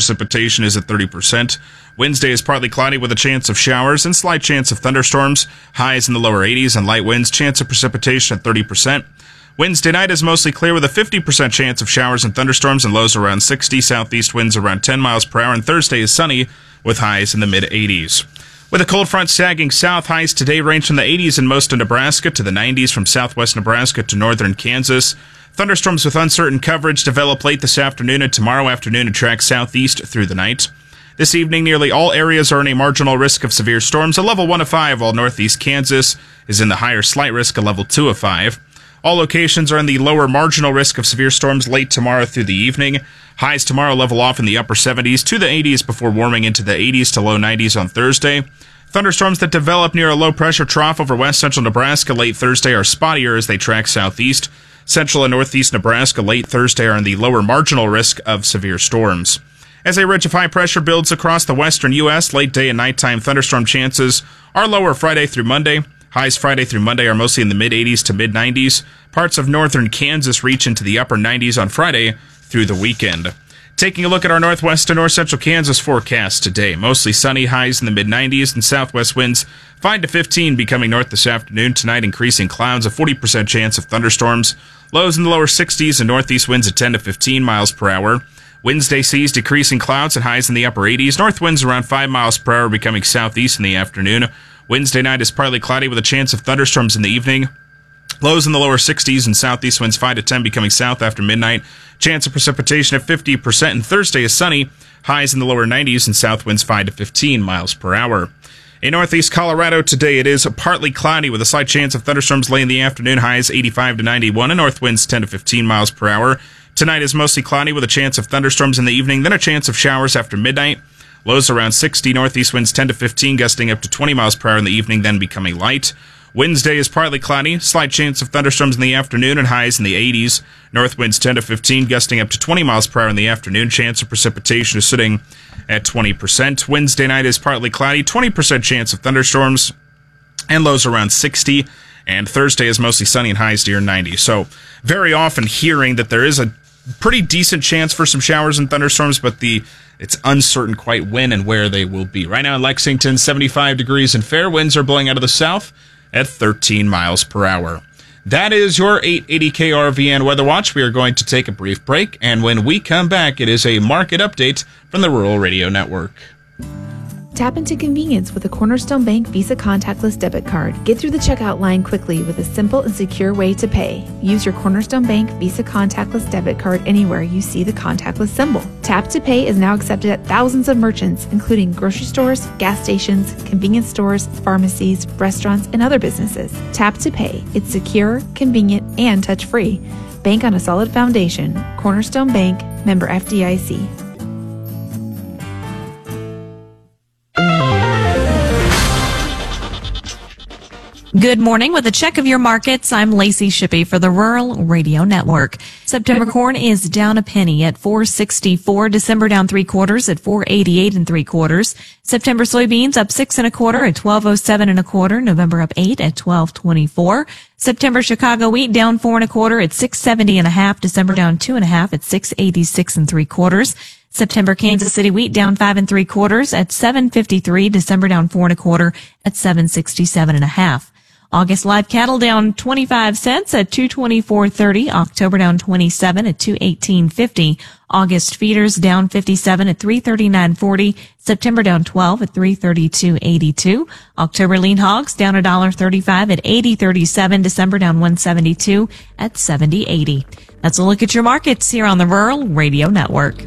precipitation is at 30%. Wednesday is partly cloudy with a chance of showers and slight chance of thunderstorms. Highs in the lower 80s and light winds. Chance of precipitation at 30%. Wednesday night is mostly clear with a 50% chance of showers and thunderstorms and lows around 60. Southeast winds around 10 miles per hour. And Thursday is sunny with highs in the mid-80s. With a cold front sagging south, highs today range from the 80s in most of Nebraska to the 90s from southwest Nebraska to northern Kansas. Thunderstorms with uncertain coverage develop late this afternoon and tomorrow afternoon and track southeast through the night. This evening, nearly all areas are in a marginal risk of severe storms, a level 1 of 5, while northeast Kansas is in the higher slight risk, a level 2 of 5. All locations are in the lower marginal risk of severe storms late tomorrow through the evening. Highs tomorrow level off in the upper 70s to the 80s before warming into the 80s to low 90s on Thursday. Thunderstorms that develop near a low-pressure trough over west central Nebraska late Thursday are spottier as they track southeast. Central and northeast Nebraska late Thursday are in the lower marginal risk of severe storms. As a ridge of high pressure builds across the western U.S., late day and nighttime thunderstorm chances are lower Friday through Monday. Highs Friday through Monday are mostly in the mid-80s to mid-90s. Parts of northern Kansas reach into the upper 90s on Friday through the weekend. Taking a look at our northwest and north central Kansas forecast today. Mostly sunny, highs in the mid-90s, and southwest winds 5 to 15 becoming north this afternoon. Tonight, increasing clouds, a 40% chance of thunderstorms. Lows in the lower 60s and northeast winds at 10 to 15 miles per hour. Wednesday sees decreasing clouds and highs in the upper 80s. North winds around 5 miles per hour becoming southeast in the afternoon. Wednesday night is partly cloudy with a chance of thunderstorms in the evening. Lows in the lower 60s and southeast winds 5 to 10 becoming south after midnight. Chance of precipitation at 50%, and Thursday is sunny. Highs in the lower 90s and south winds 5 to 15 miles per hour. In northeast Colorado today, it is partly cloudy with a slight chance of thunderstorms late in the afternoon. Highs 85 to 91 and north winds 10 to 15 miles per hour. Tonight is mostly cloudy with a chance of thunderstorms in the evening, then a chance of showers after midnight. Lows around 60, northeast winds 10 to 15, gusting up to 20 miles per hour in the evening, then becoming light. Wednesday is partly cloudy, slight chance of thunderstorms in the afternoon and highs in the 80s. North winds 10 to 15, gusting up to 20 miles per hour in the afternoon. Chance of precipitation is sitting at 20%. Wednesday night is partly cloudy, 20% chance of thunderstorms, and lows around 60. And Thursday is mostly sunny and highs near 90. So very often hearing that there is a pretty decent chance for some showers and thunderstorms, but it's uncertain quite when and where they will be. Right now in Lexington, 75 degrees and fair. Winds are blowing out of the south at 13 miles per hour. That is your 880 KRVN Weather Watch. We are going to take a brief break, and when we come back, it is a market update from the Rural Radio Network. Tap into convenience with a Cornerstone Bank Visa contactless debit card. Get through the checkout line quickly with a simple and secure way to pay. Use your Cornerstone Bank Visa contactless debit card anywhere you see the contactless symbol. Tap to Pay is now accepted at thousands of merchants, including grocery stores, gas stations, convenience stores, pharmacies, restaurants, and other businesses. Tap to Pay. It's secure, convenient, and touch-free. Bank on a solid foundation. Cornerstone Bank, member FDIC. Good morning. With a check of your markets, I'm Lacey Shippey for the Rural Radio Network. September corn is down a penny at $4.64. December down 3/4 at $4.88 3/4. September soybeans up 6 1/4 at $12.07 1/4. November up 8 at $12.24. September Chicago wheat down 4 1/4 at $6.70 1/2. December down 2 1/2 at $6.86 3/4. September Kansas City wheat down 5 3/4 at $7.53. December down 4 1/4 at $7.67 1/2. August live cattle down 25 cents at $224.30. October down 27 at $218.50. August feeders down 57 at $339.40. September down 12 at $332.82. October lean hogs down $1.35 at $80.37. December down $1.72 at $70.80. That's a look at your markets here on the Rural Radio Network.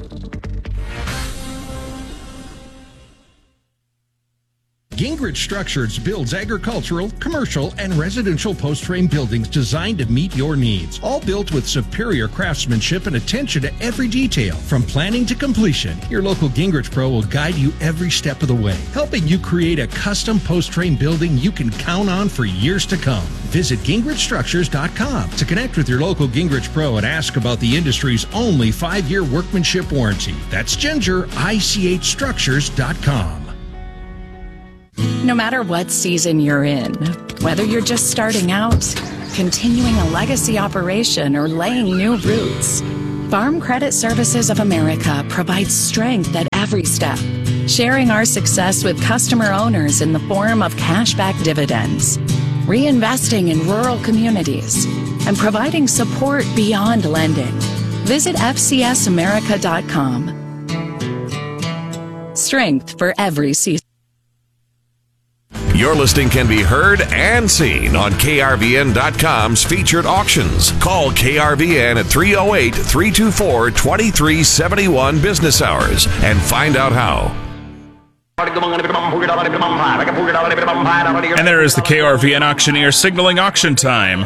Gingrich Structures builds agricultural, commercial, and residential post-frame buildings designed to meet your needs. All built with superior craftsmanship and attention to every detail. From planning to completion, your local Gingrich Pro will guide you every step of the way, helping you create a custom post-frame building you can count on for years to come. Visit GingrichStructures.com to connect with your local Gingrich Pro and ask about the industry's only 5-year workmanship warranty. That's GingerICHStructures.com. No matter what season you're in, whether you're just starting out, continuing a legacy operation, or laying new roots, Farm Credit Services of America provides strength at every step, sharing our success with customer owners in the form of cashback dividends, reinvesting in rural communities, and providing support beyond lending. Visit fcsamerica.com. Strength for every season. Your listing can be heard and seen on KRVN.com's featured auctions. Call KRVN at 308-324-2371 business hours and find out how. And there is the KRVN auctioneer signaling auction time.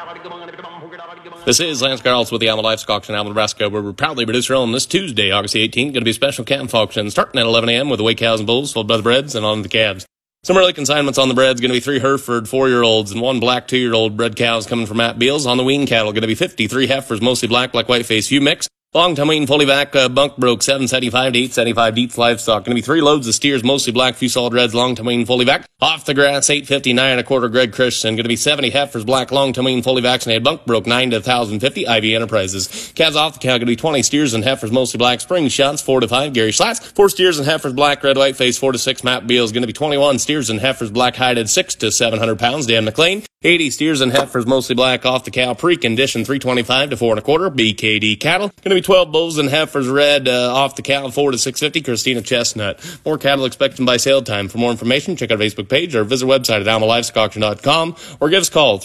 This is Lance Garles with the Alma Livestock Auction in Alma, Nebraska, where we proudly produce our own this Tuesday, August the 18th. Going to be a special calf auction starting at 11 a.m. with the weigh cows and bulls, followed by the breds, and on to the calves. Some early consignments on the breds, going to be 3 Hereford 4-year-olds and 1 black 2-year-old bred cows coming from Matt Beals. On the wean cattle, going to be 53 heifers, mostly black, white face, few mix. Long-time wean, fully back, bunk broke, 775 to 875 deets livestock. Going to be 3 loads of steers, mostly black, few solid reds, long-time wean, fully back. Off the grass, 859 1/4 Greg Christensen. Going to be 70 heifers, black, long-time wean, fully vaccinated, bunk broke, 9 to 1,050 Ivy Enterprises. Calves off the cow, going to be 20 steers and heifers, mostly black, spring shots, 4 to 5 Gary Schlats. 4 steers and heifers, black, red, white face, 4 to 6 Matt Beals. Going to be 21 steers and heifers, black hided, 6 to 700 pounds Dan McLean. 80 steers and heifers, mostly black, off the cow, pre-conditioned, 325 to 4 1/4 BKD cattle. Going to be 12 bulls and heifers, red, off the cow, 4 to 650 Christina Chestnut. More cattle expected by sale time. For more information, check out our Facebook page or visit our website at almalivestockauction.com or give us a call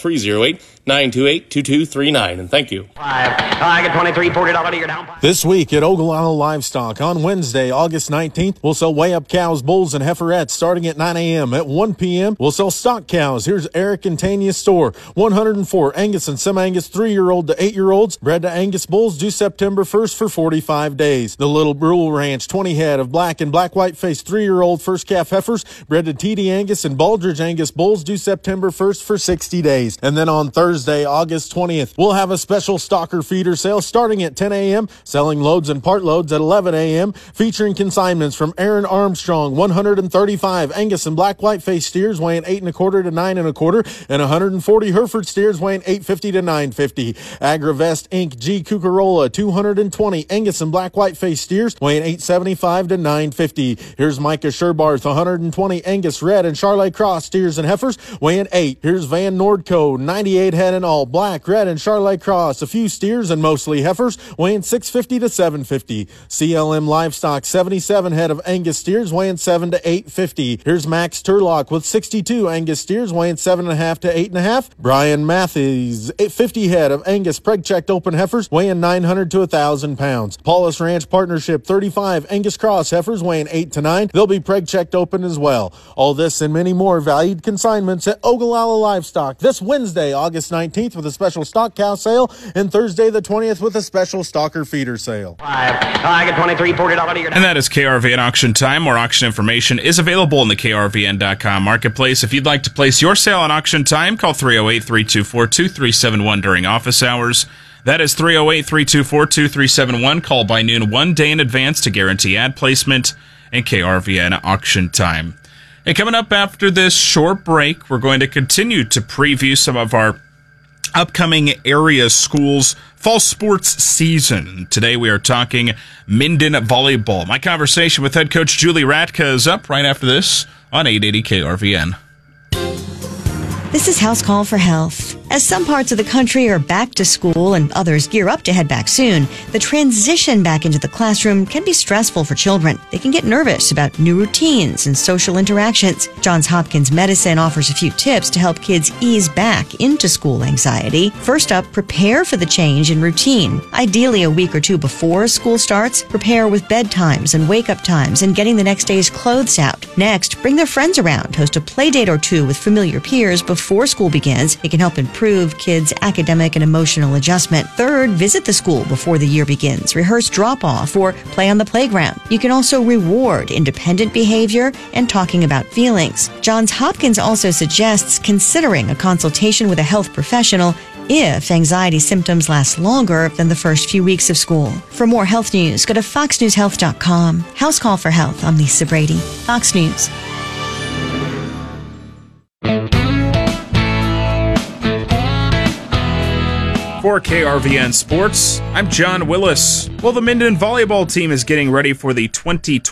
308-928-2239. And thank you. I get 23, $40 down. This week at Ogallala Livestock on Wednesday, August 19th, we'll sell weigh-up cows, bulls, and heiferettes starting at 9 a.m. At 1 p.m., we'll sell stock cows. Here's Eric and Tanya's store. 104 Angus and Semi-Angus 3-year-old to 8-year-olds. Bred to Angus bulls due September 1st for 45 days. The Little Brule Ranch, 20 head of black and black-white face 3-year-old first calf heifers. Bred to TD Angus and Baldridge Angus bulls due September 1st for 60 days. And then on Thursday, August 20th, we'll have a special stocker feeder sale starting at 10 a.m., selling loads and part loads at 11 a.m., featuring consignments from Aaron Armstrong, 135 Angus and black-white face steers weighing 8 1/4 to 9 1/4, and 140 Hereford steers weighing 850 to 950. Agravest Inc. G. Cucarola, 220 Angus and black-white face steers weighing 875 to 950. Here's Micah Sherbarth, 120 Angus red and Charlet Cross steers and heifers weighing 8. Here's Van Nordco, 98 head in all, black, red, and Charlet Cross, a few steers and mostly heifers weighing 650 to 750. CLM Livestock, 77 head of Angus steers weighing 7 to 850. Here's Max Turlock with 62 Angus steers weighing 7.5 to 8.5. Brian Matthews, 50 head of Angus preg-checked open heifers weighing 900 to 1,000 pounds. Paulus Ranch Partnership, 35 Angus Cross heifers weighing 8 to 9. They'll be preg-checked open as well. All this and many more valued consignments at Ogallala Livestock this Wednesday, August 19th with a special stock cow sale, and Thursday the 20th with a special stalker feeder sale. I get 23, $40. And that is KRVN auction time. More auction information is available in the KRVN.com marketplace. If you'd like to place your sale on auction time, call 308-324-2371 during office hours. That is 308-324-2371. Call by noon 1 day in advance to guarantee ad placement and KRVN auction time. And coming up after this short break, we're going to continue to preview some of our upcoming area schools' fall sports season. Today we are talking Minden volleyball. My conversation with head coach Julie Ratka is up right after this on 880 KRVN. This is House Call for Health. As some parts of the country are back to school and others gear up to head back soon, the transition back into the classroom can be stressful for children. They can get nervous about new routines and social interactions. Johns Hopkins Medicine offers a few tips to help kids ease back into school anxiety. First up, prepare for the change in routine. Ideally, a week or two before school starts, prepare with bedtimes and wake-up times and getting the next day's clothes out. Next, bring their friends around. Host a play date or two with familiar peers before school begins. It can help improve kids' academic and emotional adjustment. Third, visit the school before the year begins. Rehearse drop-off or play on the playground. You can also reward independent behavior and talking about feelings. Johns Hopkins also suggests considering a consultation with a health professional if anxiety symptoms last longer than the first few weeks of school. For more health news, go to foxnewshealth.com. House Call for Health. I'm Lisa Brady. Fox News. For KRVN Sports, I'm John Willis. Well, the Minden volleyball team is getting ready for the 2020